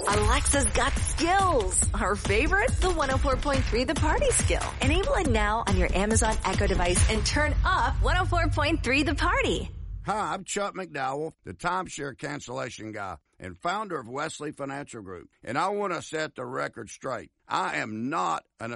Alexa's got skills. Our favorite, the 104.3 The Party skill. Enable it now on your Amazon Echo device and turn up 104.3 The Party. Hi, I'm Chuck McDowell, the timeshare cancellation guy and founder of Wesley Financial Group. And I want to set the record straight. I am not an